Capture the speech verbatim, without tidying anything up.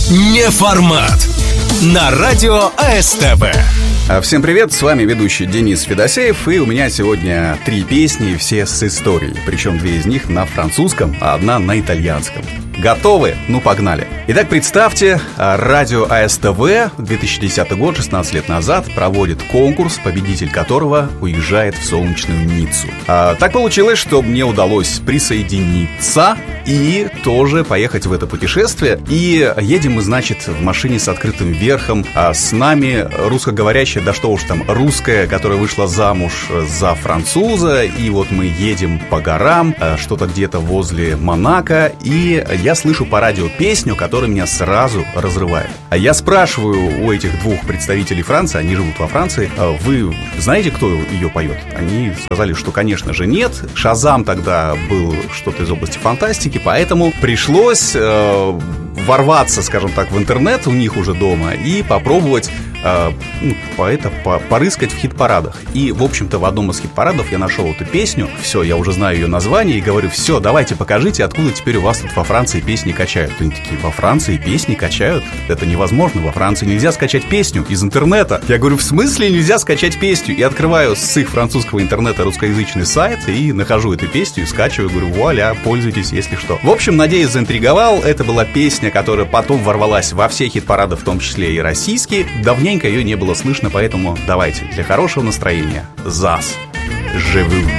Неформат на радио АСТВ. Всем привет, с вами ведущий Денис Федосеев. И у меня сегодня три песни, все с историей. Причем две из них на французском, а одна на итальянском. Готовы? Ну, погнали. Итак, представьте, радио АСТВ, две тысячи десятый год, шестнадцать лет назад, проводит конкурс, победитель которого уезжает в солнечную Ниццу. а, Так получилось, что мне удалось присоединиться и тоже поехать в это путешествие. И едем мы, значит, в машине с открытым верхом. а С нами русскоговорящая, да что уж там, русская, которая вышла замуж за француза. И вот мы едем по горам, что-то где-то возле Монако. И я слышу по радио песню, которая меня сразу разрывает. А я спрашиваю у этих двух представителей Франции, они живут во Франции: вы знаете, кто ее поет? Они сказали, что, конечно же, нет. Шазам тогда был что-то из области фантастики, поэтому пришлось э, ворваться, скажем так, в интернет у них уже дома и попробовать э, ну, по это, по, порыскать в хит-парадах. И, в общем-то, в одном из хит-парадов я нашел эту песню. Все, я уже знаю ее название и говорю: все, давайте покажите, откуда теперь у вас тут во Франции песни качают. Они такие: во Франции песни качают? Это невозможно, во Франции нельзя скачать песню из интернета. Я говорю: в смысле нельзя скачать песню? И открываю с их французского интернета русскоязычный сайт и нахожу эту песню и скачиваю. Говорю: вуаля, пользуйтесь, если что. В общем, надеюсь, заинтриговал. Это была песня, которая потом ворвалась во все хит-парады, в том числе и российские. Давненько ее не было слышно, поэтому давайте для хорошего настроения «Зас живу».